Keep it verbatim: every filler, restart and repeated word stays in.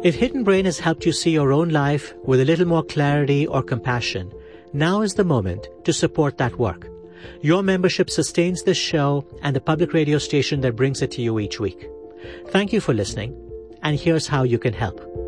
If Hidden Brain has helped you see your own life with a little more clarity or compassion, now is the moment to support that work. Your membership sustains this show and the public radio station that brings it to you each week. Thank you for listening, and here's how you can help.